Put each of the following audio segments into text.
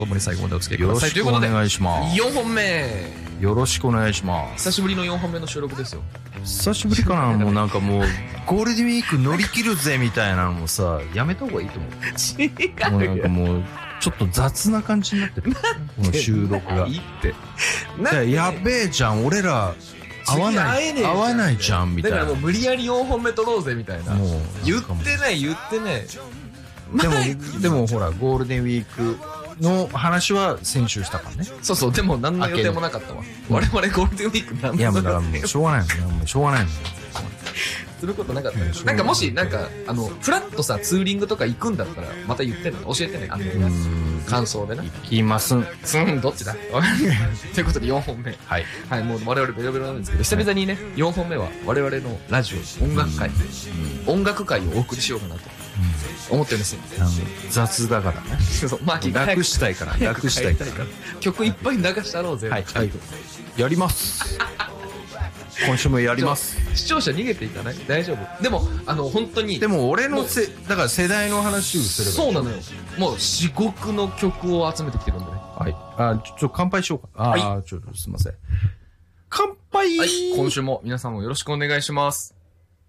共に最後までお付き合よろいください。ということで、 しくお願いします。 4本目。 よろしくお願いします。 久しぶりの4本目の収録ですよ。 久しぶりかな。もうなんかもうゴールデンウィーク乗り切るぜみたいなのもさ、やめた方がいいと思う。もうなんかもうちょっと雑な感じになってる。この収録が。 いいって。 やべえじゃん、俺ら合わないじゃんみたいな。 だからもう無理やり4本目撮ろうぜみたいな。 もう言ってない。 でもほらゴールデンウィークの話は先週したからね。 そうそう、でも何の予定もなかったわ。我々ゴールデンウィーク何いやもうだのからもうしょうがないの。もうしょうがないの。 することなかったね。なんかもし、なんか、フラッとさ、ツーリングとか行くんだったら、また言ってね。教えてね。感想でな。 行きます。 どっちだということで4本目。 はい。 はい、もう我々ベロベロなんですけど、久々にね、4本目は我々のラジオ、音楽会、音楽会をお送りしようかなと思ってるんですよ。 雑だからね。 そう、マーキーが楽したいから。楽したいから。 曲いっぱい流したろうぜ。 はい。やります。今週もやります。 視聴者逃げていかない？大丈夫。でも、本当に。 でも俺のだから世代の話をすればそうなのよ。もう、至極の曲を集めてきてるんでね。 はい。乾杯しようか。はい。ちょっとすいません。乾杯。 はい。今週も皆さんもよろしくお願いします。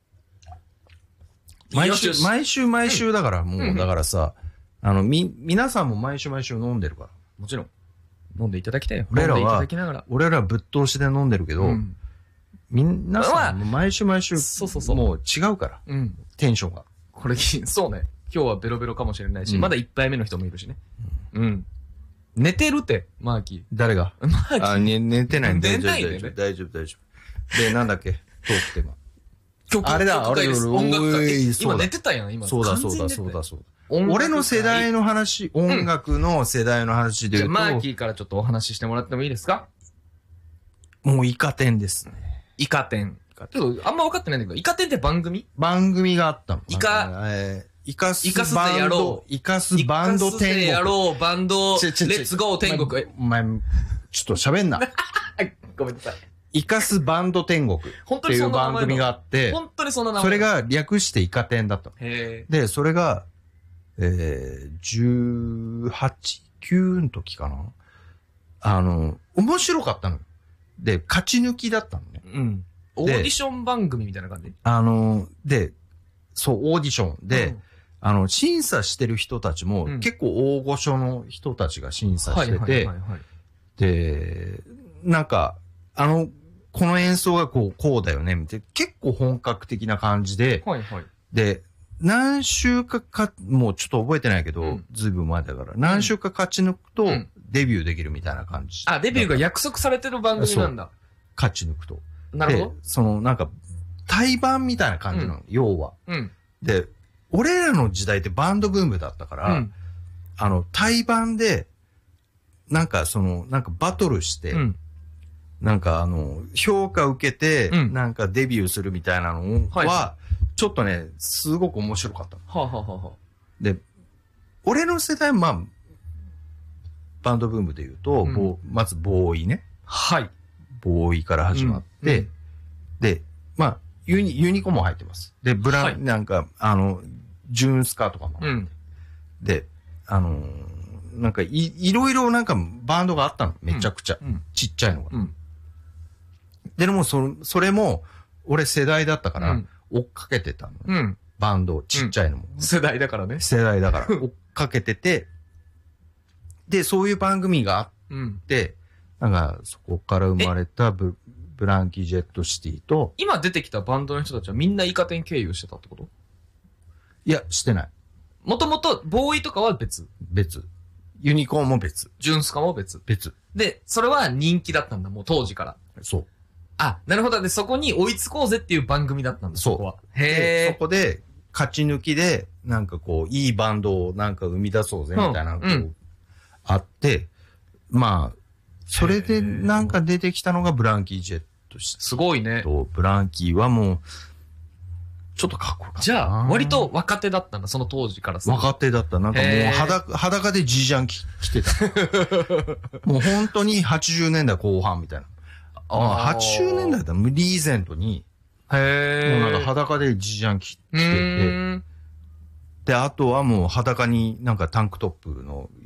毎週だから、もう、だからさ、皆さんも毎週飲んでるから。 もちろん。飲んでいただきたいよ。 俺らぶっ通しで飲んでるけど、皆さん毎週、 そう。 もう違うから。テンションが。 これ、そうね。今日はベロベロかもしれないし、まだ1杯目の人もいるしね。寝てるって、マーキー。 誰が？ マーキー。 寝てない。 寝ないでね。 大丈夫。で、なんだっけ？トークテーマ。 あれだ、音楽会。今そうだ寝てたやん、今。 そうだ。俺の世代の話、音楽の世代の話で言うと。 マーキーからちょっとお話ししてもらってもいいですか？ もうイカ天ですね。 イカ天。あんま分かってないんだけど、イカ天って番組があったの。イカスバンド天国。 やろう、バンド、レッツゴー天国。 お前、ちょっと喋んな。 ごめんなさい。 イカスバンド天国っていう番組があって、 本当にそんな名前。 それが略してイカ天だったの。で、それが、18、9の時かな。面白かったの。で、勝ち抜きだったのね。 オーディション番組みたいな感じ？ で、そう、オーディションで、審査してる人たちも、結構大御所の人たちが審査してて、で、なんか、この演奏がこうだよね、みたいな、結構本格的な感じで、で、何週かもうちょっと覚えてないけど、ずいぶん前だから、何週か勝ち抜くと、デビューできるみたいな感じ。 デビューが約束されてる番組なんだ。 勝ち抜くと。 なるほど。なんか、対バンみたいな感じなの、要は。で、俺らの時代ってバンドブームだったから、対バンで、なんかなんかバトルして、なんか評価受けて、なんかデビューするみたいなのは、ちょっとね、すごく面白かった。で、俺の世代、バンドブームで言うと、まずボーイね。ボーイから始まって、で、ユニコも入ってます。で、なんか、ジューンスカーとかも。で、なんかいろいろなんかバンドがあったの。めちゃくちゃ。ちっちゃいのが。でもそれも、俺世代だったから、追っかけてたの。バンド、ちっちゃいのも。 世代だからね。 世代だから。追っかけてて、で、そういう番組があって、なんか、そこから生まれたブランキー・ジェット・シティと、 今出てきたバンドの人たちはみんなイカ天経由してたってこと？ いや、してない。 もともと、ボーイとかは別。 ユニコーンも別。 ジュンスカも別。で、それは人気だったんだ、もう当時から。 そう。 なるほど。で、そこに追いつこうぜっていう番組だったんだ、そこは。 そこで、勝ち抜きで、なんかこう、いいバンドをなんか生み出そうぜ、みたいなのあって、それでなんか出てきたのがブランキー・ジェットシティ。 すごいね。 ブランキーはもう、ちょっとかっこよかった。 じゃあ、割と若手だったんだ、その当時からさ。 若手だった。なんかもう裸でジージャン着てた。もう本当に80年代後半みたいな。80年代だ。リーゼントに、もうなんか裸でジージャン着てて、で、あとはもう裸になんかタンクトップの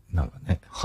なんかね。